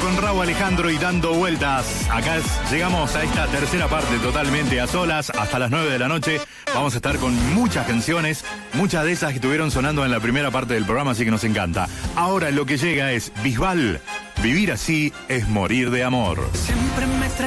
con Raúl Alejandro y dando vueltas. Acá llegamos a esta tercera parte totalmente a solas, hasta las 9 de la noche. Vamos a estar con muchas canciones, muchas de esas que estuvieron sonando en la primera parte del programa, así que nos encanta. Ahora lo que llega es Bisbal. Vivir así es morir de amor.